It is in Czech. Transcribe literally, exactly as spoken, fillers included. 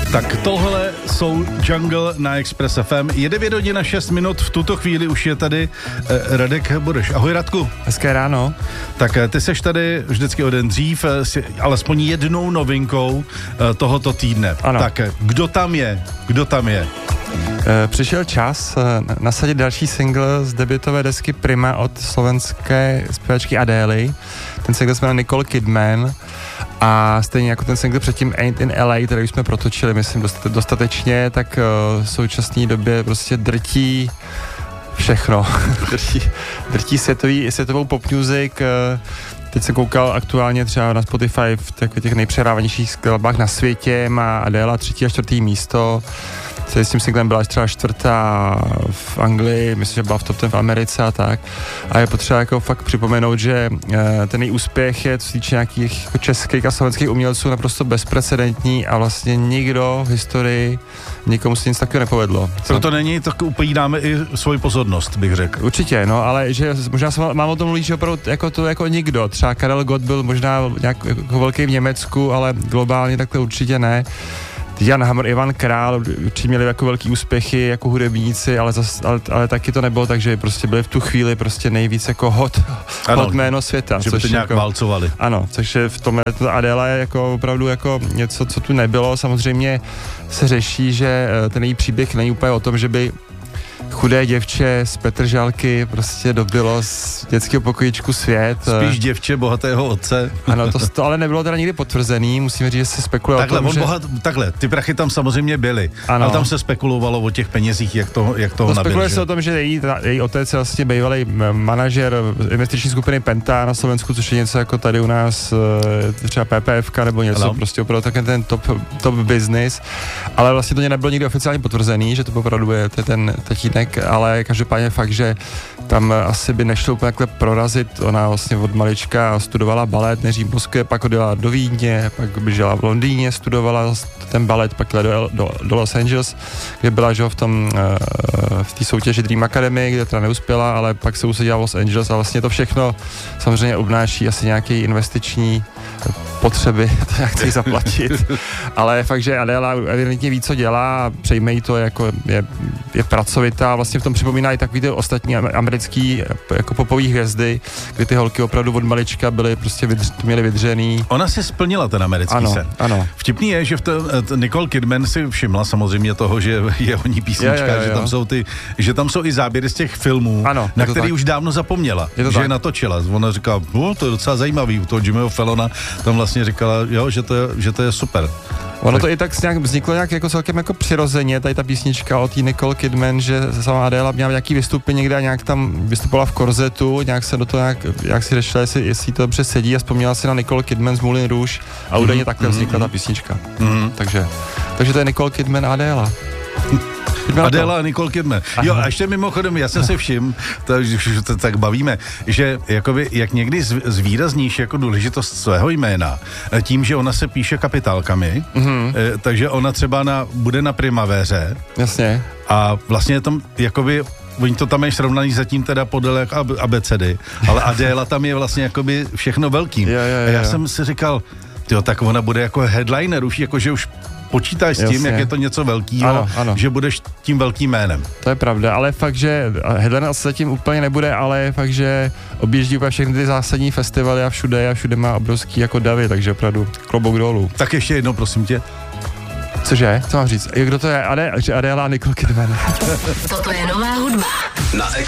Tak tohle jsou Jungle na Express F M. Je devět hodin a šest minut, v tuto chvíli už je tady eh, Radek Bureš. Ahoj Radku. Hezké ráno. Tak eh, ty seš tady vždycky o den dřív, eh, si, alespoň jednou novinkou eh, tohoto týdne. Ano. Tak eh, kdo tam je? Kdo tam je? E, přišel čas e, nasadit další single z debutové desky Prima od slovenské zpěvačky Adély. Ten single se jmenuje Nicole Kidman a stejně jako ten single předtím Ain't in L A, který už jsme protočili, myslím, dostatečně, tak e, v současné době prostě drtí všechno. drtí, drtí světový, světovou pop music. E, Teď jsem koukal aktuálně třeba na Spotify v těch, těch nejpřehrávanějších skladbách na světě, má Adéla třetí a čtvrtý místo. S tím singlem byla třeba čtvrtá v Anglii, myslím, že byla v top ten v Americe a tak. A je potřeba jako fakt připomenout, že ten její úspěch je, co se týče nějakých jako českých a slovenských umělců, naprosto bezprecedentní a vlastně nikdo v historii nikomu se nic takového nepovedlo. Proto není, tak úplně dáme i svoji pozornost, bych řekl. Určitě, no, ale že možná jsem, mám o tom mluvit, že opravdu jako to jako nikdo. Třeba Karel Gott byl možná nějak jako velký v Německu, ale globálně takhle určitě ne. Jan Hammer, Ivan Král určitě měli jako velký úspěchy jako hudebníci, ale, zas, ale, ale taky to nebylo, takže prostě byli v tu chvíli prostě nejvíc jako hot, ano, hot jméno světa. Že by to nějak jako, válcovali. Ano, takže v tomhle Adéla je jako opravdu jako něco, co tu nebylo. Samozřejmě se řeší, že ten její příběh není úplně o tom, že by chudé děvče z Petržalky prostě dobilo z dětského pokojíčku svět. Spíš děvče bohatého otce. Ano, to, to ale nebylo teda nikdy potvrzený, musíme říct, že se spekuluje takhle, o tom, on že... bohat, takhle, ty prachy tam samozřejmě byly, ano. Ale tam se spekulovalo o těch penězích, jak, to, jak toho no, nabil. Spekuluje se o tom, že její, její otec je vlastně bývalý manažer investiční skupiny Penta na Slovensku, což je něco jako tady u nás třeba P P F ka nebo něco, ano. Prostě opravdu takový ten top, top business, ale vlastně to nebylo nikdy oficiálně potvrzený, že to opravdu je ten tatínek, ale každopádně fakt, že tam asi by nešlo úplně takhle prorazit. Ona vlastně od malička studovala balet, nejdřív v Moskvě, pak odjela do Vídně, pak by žila v Londýně, studovala ten balet, pak jela do, do, do Los Angeles, kde byla že v tom v té soutěži Dream Academy, kde teda neuspěla, ale pak se usadila v Los Angeles a vlastně to všechno samozřejmě obnáší asi nějaký investiční potřeby, to jak chci zaplatit. Ale fakt, že Adéla evidentně ví, co dělá a přejme jí to, jako je, je pracovitá. Vlastně v tom připomíná i takový ty ostatní americký jako popový hvězdy, kdy ty holky opravdu od malička byly prostě vydř, měly vydřený. Ona si splnila ten americký ano, sen. Ano. Vtipný je, že v tom, Nicole Kidman si všimla samozřejmě toho, že je o ní písnička, je, je, je, že tam jsou ty, že tam jsou i záběry z těch filmů, ano, na který tak. Už dávno zapomněla, je že tak. Je natočila. Ona říká, no, to je docela zajímavý, u toho Jimmyho Fallona tam vlastně říkala, jo, že to je, že to je super. Ono to i tak nějak vzniklo nějak jako celkem jako přirozeně, tady ta písnička od té Nicole Kidman, že sama Adéla měla nějaký vystupy někde a nějak tam vystupovala v korzetu, nějak se do toho nějak, jak si řešila, jestli, jestli to dobře sedí a vzpomněla si na Nicole Kidman z Moulin Rouge a údajně mm-hmm. takhle vznikla ta písnička. Mm-hmm. Takže, takže to je Nicole Kidman a Adéla. Adéla a Nicole Kidman. Jo, a ještě mimochodem, já jsem se všim, to, že to tak bavíme, že jakoby, jak někdy zvýrazníš jako důležitost svého jména, tím, že ona se píše kapitálkami, mm-hmm. eh, takže ona třeba na, bude na Primavéře. Jasně. A vlastně je tam jakoby oni to tam je srovnaný zatím teda podle jak abecedy, ale Adéla tam je vlastně jakoby všechno velkým. Jo, jo, jo. A já jsem si říkal, tyjo, tak ona bude jako headliner, už jako, že už počítáš s tím, jasně. Jak je to něco velkýho, že budeš tím velkým jménem. To je pravda, ale fakt, že headliner se zatím úplně nebude, ale fakt, že objíždí úplně všechny ty zásadní festivaly a všude a všude má obrovský jako davy, takže opravdu klobouk dolů. Tak ještě jedno, prosím tě. Cože? Co mám říct? Kdo to je? Ade, Adéla a Nicole Kidman. Toto je nová hudba. Na